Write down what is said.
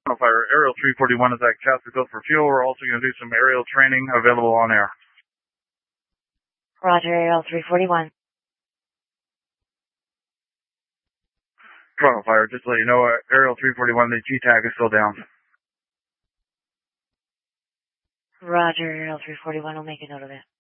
Fire, Aerial 341 is at Catskill for fuel. We're also going to do some aerial training available on air. Roger, Aerial 341. Fire, just to let you know, Aerial 341, the G-tag is still down. Roger, Aerial 341, I'll make a note of that.